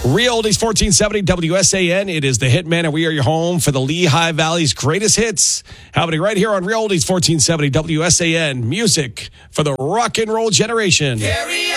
Real Oldies 1470 WSAN. It is the Hitman, and we are your home for the Lehigh Valley's greatest hits. Happening right here on Real Oldies 1470 WSAN. Music for the rock and roll generation.